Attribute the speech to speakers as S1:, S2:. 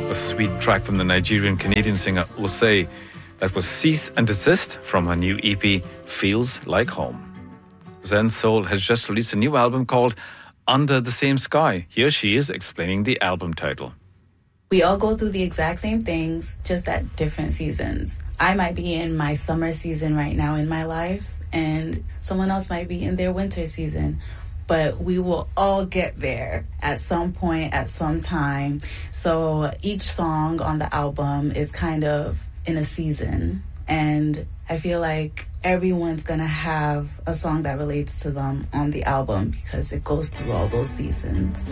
S1: A sweet track from the Nigerian-Canadian singer Osei. That was Cease and Desist from her new EP, Feels Like Home. Zen Soul has just released a new album called Under the Same Sky. Here she is explaining the album title.
S2: We all go through the exact same things, just at different seasons. I might be in my summer season right now in my life, and someone else might be in their winter season. But we will all get there at some point, at some time. So each song on the album is kind of in a season. And I feel like everyone's going to have a song that relates to them on the album because it goes through all those seasons.